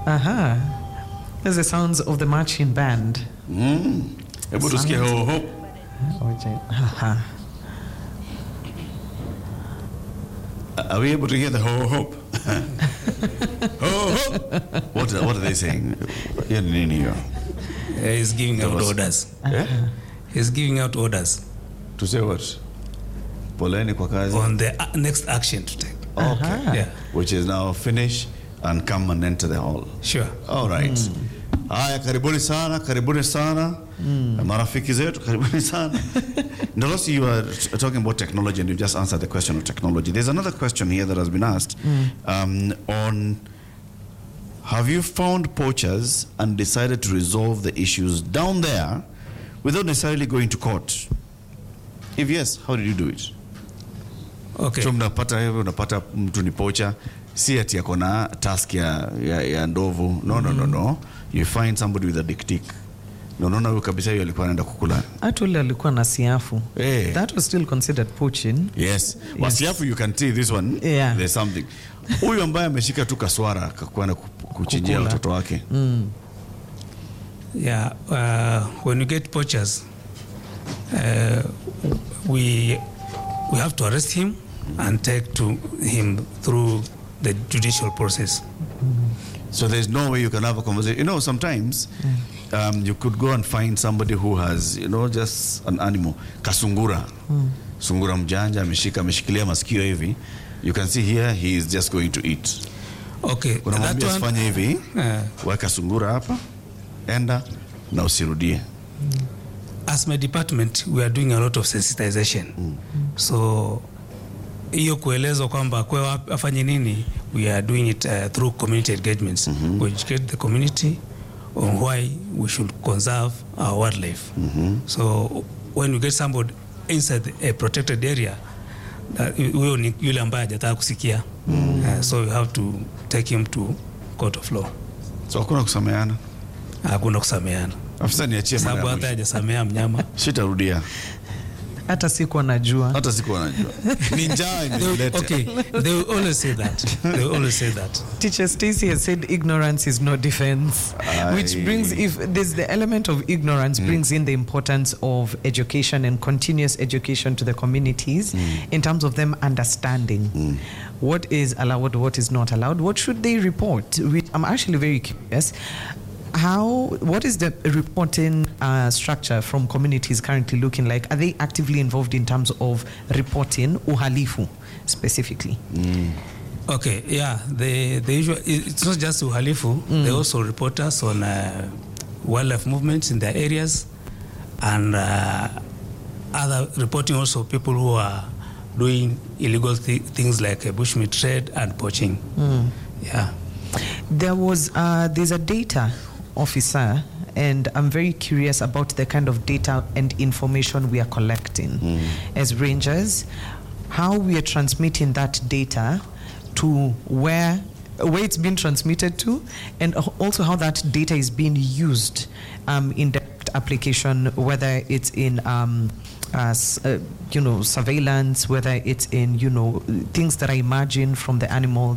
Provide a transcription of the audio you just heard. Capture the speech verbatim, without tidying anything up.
Aha. There's the sounds of the marching band. Mm. Hebu tusikie ho ho. Aha. Are we able to hear the ho ho? Ho ho. What what are they saying? Yeah, nini hiyo? He's giving out orders. Eh? He's giving out orders. To say what? Poleni kwa kazi. On the uh, next action to take. Okay. Aha. Yeah. Which is now finish and come and enter the hall. Sure. All right. Haya, karibuni sana, karibuni sana. Marafiki zetu, karibuni sana. Ndolosi, you are t- talking about technology and you just answered the question of technology. There's another question here that has been asked um, on have you found poachers and decided to resolve the issues down there without necessarily going to court? If yes, how did you do it? Okay. So mnapata hivyo, unapata mtu ni pocha, si ati yako na task ya, ya, ya ndovu. No, no, no, no. You find somebody with a dik-tik. No, no, no, kabisa hiyo alikuwa anaenda kukula. Actually alikuwa na siafu. Eh. That was still considered poaching. Yes. Wasiafu, you can see this one. Yeah. There's something. Huyu ambaye ameshika tu kaswara kakwenda kuchinjia Kukula. watoto wake. Mm. Yeah. Uh, when you get poachers, uh, we we have to arrest him and take to him through the judicial process. So there's no way you can have a conversation. You know, sometimes um, you could go and find somebody who has, you know, just an animal. Kasungura. Sungura mjanja, ameshika, ameshikilia masikio hivi. You can see here, he is just going to eat. Okay. That Unamwambia one, sifanye hivi, uh, weka sungura hapa, enda, na usirudie. as my department, we are doing a lot of sensitization. So hiyo kuelezwa kwamba kwa afanye nini, we are doing it uh, through community engagements. We educate the community on why we should conserve our wildlife. So when we get somebody inside a protected area, huyo ni yule ambaye hajataka kusikia. Uh, so we have to take him to court of law. So hakuna kusameana. Hakuna kusameana. Afisa niachie mara Sababu ya hata mwisho. hajasamea mnyama. Sitarudia. Hata siku anajua. Hata siku anajua. Ni njaa imeleta. Okay, they will always say that. They will always say that. Teacher Stacy has said ignorance is no defense, which Aye. brings, if there's the element of ignorance, brings in the importance of education and continuous education to the communities in terms of them understanding what is allowed, what is not allowed, what should they report. We, I'm actually very curious. How, what is the reporting uh, structure from communities currently looking like? Are they actively involved in terms of reporting uhalifu specifically? Okay, yeah, the the usual, it's not just uhalifu, they also report us on uh, wildlife movements in their areas, and uh, other reporting also people who are doing illegal th- things like uh, bushmeat trade and poaching. Yeah. There was uh, there's a data officer, and I'm very curious about the kind of data and information we are collecting as rangers, how we are transmitting that data to where where it's been transmitted to, and also how that data is being used um, in direct application, whether it's in um, uh, uh, you know surveillance, whether it's in you know things that I imagine from the animal